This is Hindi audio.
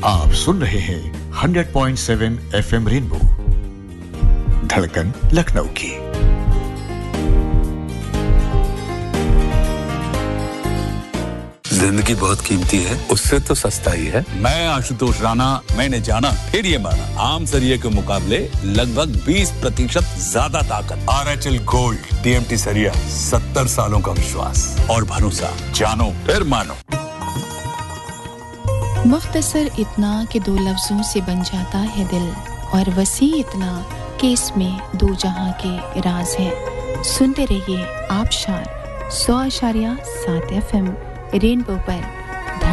आप सुन रहे हैं 100.7 FM रेनबो धड़कन लखनऊ की। जिंदगी बहुत कीमती है, उससे तो सस्ता ही है। मैं आशुतोष राणा, मैंने जाना फिर ये माना, आम सरिये के मुकाबले लगभग 20% ज्यादा ताकत। RHL गोल्ड TMT सरिया, 70 सालों का विश्वास और भरोसा, जानो फिर मानो। मुख्तसर इतना कि दो लफ्जों से बन जाता है दिल, और वसी इतना कि इसमें दो जहां के राज हैं। सुनते रहिए आबशार 100.7 FM रेनबो पर।